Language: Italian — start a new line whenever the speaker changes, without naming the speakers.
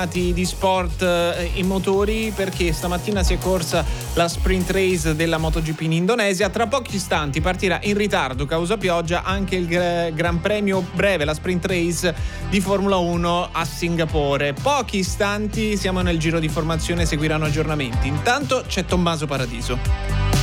appassionati di sport e motori, perché stamattina si è corsa la sprint race della MotoGP in Indonesia. Tra pochi istanti partirà in ritardo causa pioggia anche il Gran Premio breve, la sprint race di Formula 1 a Singapore. Pochi istanti, siamo nel giro di formazione, seguiranno aggiornamenti. Intanto c'è Tommaso Paradiso.